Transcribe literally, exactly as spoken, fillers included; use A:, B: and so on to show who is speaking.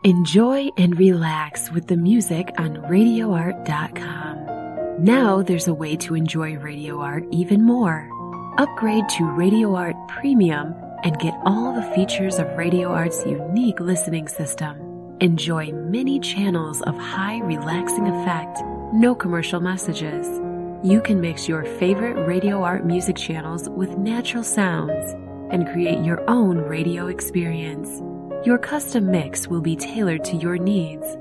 A: Enjoy and relax with the music on radio art dot com. Now there's a way to enjoy Radio Art even more. Upgrade to Radio Art Premium and get all the features of Radio Art's unique listening system. Enjoy many channels of high relaxing effect, no commercial messages. You can mix your favorite Radio Art music channels with natural sounds and create your own radio experience. Your custom mix will be tailored to your needs